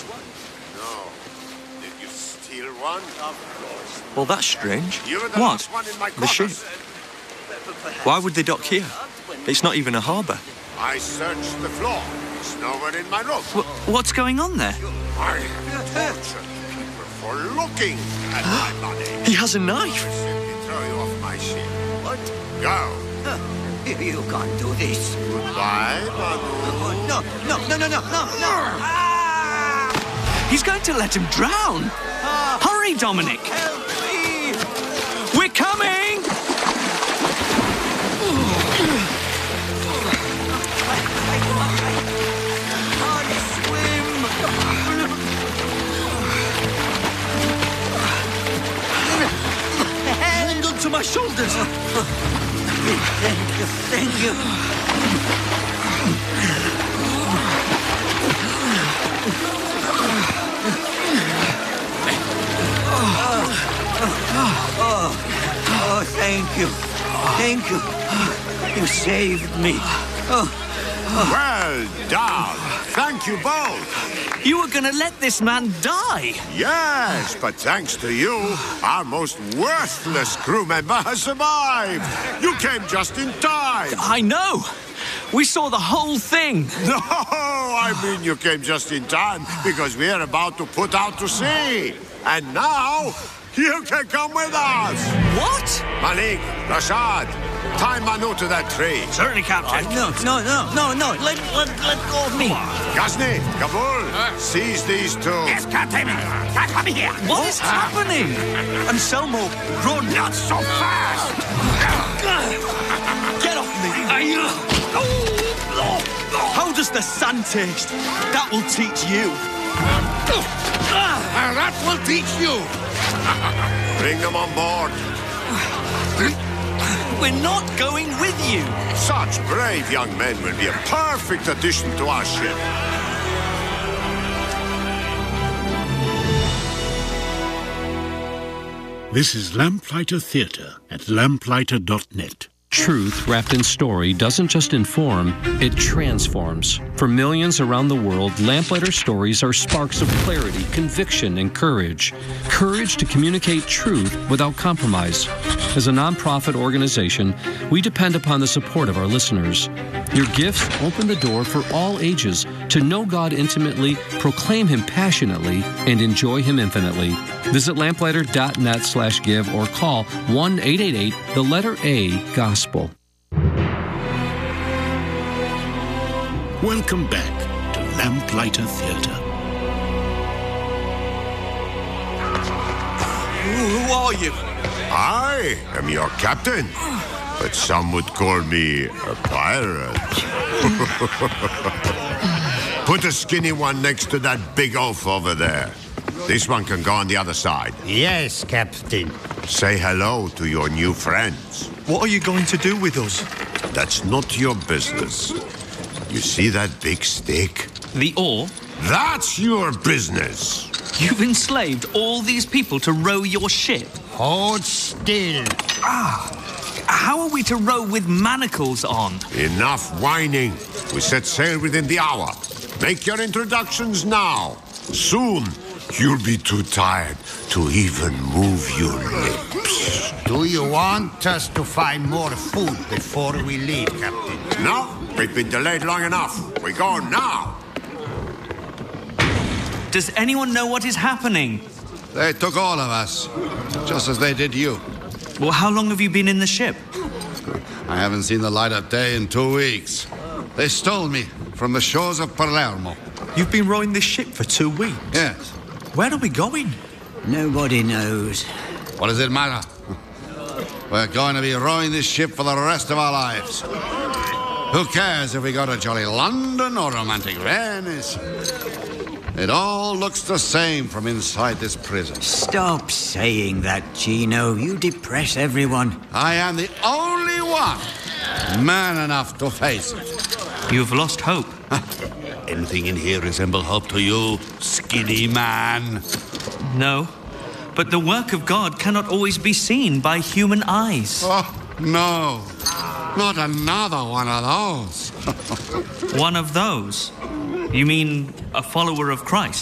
No. Did you steal one? Well, that's strange. You were the What? last one in my The ship? quarters. Why would they dock here? It's not even a harbour. I searched the floor. There's nowhere in my room. What's going on there? I tortured people for looking at my money. He has a knife. I simply throw you off my ship. What? Go. You can't do this. Goodbye, Manu. No. He's going to let him drown. Hurry, Dominic. Help me! We're coming! Hold on to my shoulders. Thank you. Oh, thank you. Thank you. You saved me. Well done. Thank you both. You were going to let this man die. Yes, but thanks to you, our most worthless crew member has survived. You came just in time. I know. We saw the whole thing. No, I mean you came just in time because we are about to put out to sea. And now, you can come with us. What? Malik, Rashad, tie Manu to that tree. Certainly, Captain. No. Let go of me. Ghazni, Kabul, seize these two. Yes, Captain. Come here. What is happening? Anselmo, run. Not so fast. Get off me. How does the sun taste? That will teach you. That will teach you. Bring them on board. We're not going with you. Such brave young men will be a perfect addition to our ship. This is Lamplighter Theatre at lamplighter.net. Truth wrapped in story doesn't just inform, it transforms. For millions around the world, Lamplighter stories are sparks of clarity, conviction, and courage. Courage to communicate truth without compromise. As a nonprofit organization, we depend upon the support of our listeners. Your gifts open the door for all ages to know God intimately, proclaim Him passionately, and enjoy Him infinitely. Visit lamplighter.net/give or call 1-888-A-GOSPEL. Welcome back to Lamplighter Theatre. Who are you? I am your captain, but some would call me a pirate. Put a skinny one next to that big oaf over there. This one can go on the other side. Yes, Captain. Say hello to your new friends. What are you going to do with us? That's not your business. You see that big stick? The oar? That's your business. You've enslaved all these people to row your ship. Hold still. How are we to row with manacles on? Enough whining. We set sail within the hour. Make your introductions now. Soon, you'll be too tired to even move your lips. Do you want us to find more food before we leave, Captain? No, we've been delayed long enough. We go now. Does anyone know what is happening? They took all of us, just as they did you. Well, how long have you been in the ship? I haven't seen the light of day in 2 weeks. They stole me from the shores of Palermo. You've been rowing this ship for 2 weeks? Yes. Where are we going? Nobody knows. What does it matter? We're going to be rowing this ship for the rest of our lives. Who cares if we go to jolly London or romantic Venice? It all looks the same from inside this prison. Stop saying that, Gino. You depress everyone. I am the only one man enough to face it. You've lost hope. Anything in here resemble hope to you, skinny man? No, but the work of God cannot always be seen by human eyes. Oh, no. Not another one of those. One of those? You mean a follower of Christ?